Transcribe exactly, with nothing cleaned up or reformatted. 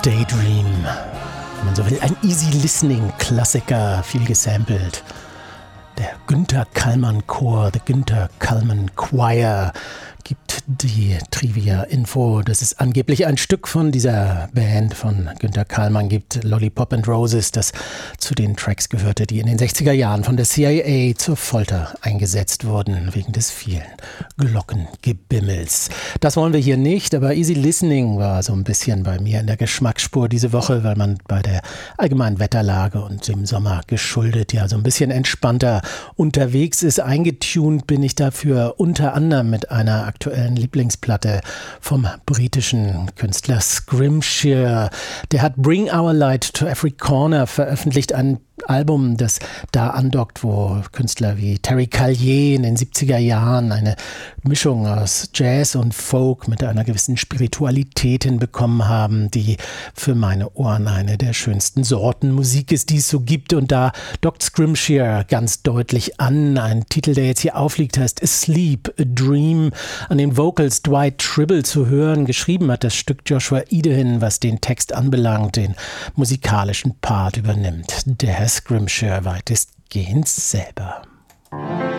Daydream, wenn man so will, ein Easy-Listening-Klassiker, viel gesampelt. Der Günther Kallman Chor, der Günther Kallman Choir, gibt die Trivia-Info, dass es angeblich ein Stück von dieser Band von Günther Kallman gibt, Lollipop and Roses, das zu den Tracks gehörte, die in den sechziger Jahren von der C I A zur Folter eingesetzt wurden, wegen des vielen Glockengebimmels. Das wollen wir hier nicht, aber Easy Listening war so ein bisschen bei mir in der Geschmacksspur diese Woche, weil man bei der allgemeinen Wetterlage und dem Sommer geschuldet ja so ein bisschen entspannter unterwegs ist. Eingetunt bin ich dafür unter anderem mit einer aktuellen Lieblingsplatte vom britischen Künstler Scrimshire. Der hat Bring Our Light to Every Corner veröffentlicht, ein Album, das da andockt, wo Künstler wie Terry Callier in den siebziger Jahren eine Mischung aus Jazz und Folk mit einer gewissen Spiritualität hinbekommen haben, die für meine Ohren eine der schönsten Sorten Musik ist, die es so gibt. Und da dockt Scrimshire ganz deutlich an. Ein Titel, der jetzt hier aufliegt, heißt Asleep, a Dream. An den Vocals Dwight Tribble zu hören. Geschrieben hat das Stück Joshua Idehin, was den Text anbelangt, den musikalischen Part übernimmt. Der Scrimshire weitestgehend selber.